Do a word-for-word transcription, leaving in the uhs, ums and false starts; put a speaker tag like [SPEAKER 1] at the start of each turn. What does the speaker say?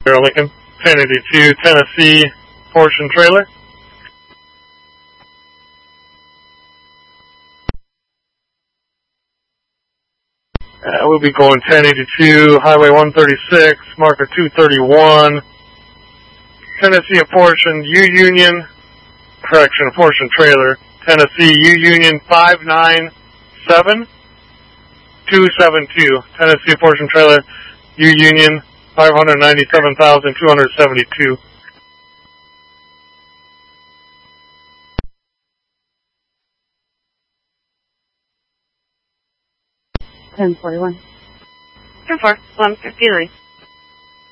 [SPEAKER 1] Lincoln, ten eighty-two Tennessee portion trailer. Uh, we'll be going ten eighty-two Highway one thirty-six, marker two thirty-one, Tennessee apportioned U-Union, correction, apportioned trailer, Tennessee U-Union five nine seven two seven two, Tennessee apportioned trailer, U-Union five hundred ninety-seven thousand two hundred seventy-two.
[SPEAKER 2] ten forty-one.
[SPEAKER 3] ten four, one fifty-nine.